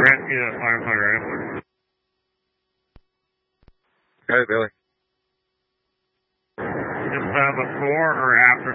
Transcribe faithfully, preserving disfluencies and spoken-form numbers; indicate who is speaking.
Speaker 1: rescue at firefighter.
Speaker 2: Hey, Billy.
Speaker 1: Just uh, before or after